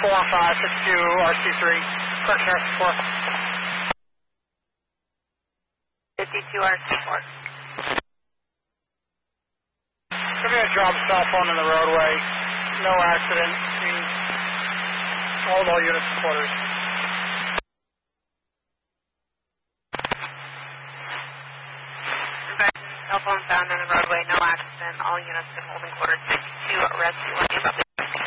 41562 RC3, correction RC4. 52 RC4. Somebody had dropped a cell phone in the roadway. No accident. Hold all units to quarters. Cell phone found in the roadway, no accident. All units been holding quarters. 62 Rescue.